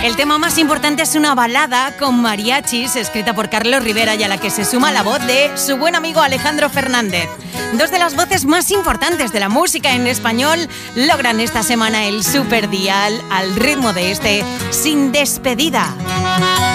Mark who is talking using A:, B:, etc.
A: El tema más importante es una balada con mariachis, escrita por Carlos Rivera y a la que se suma la voz de su buen amigo Alejandro Fernández. Dos de las voces más importantes de la música en español logran esta semana el Super Dial al ritmo de este Sin Despedida.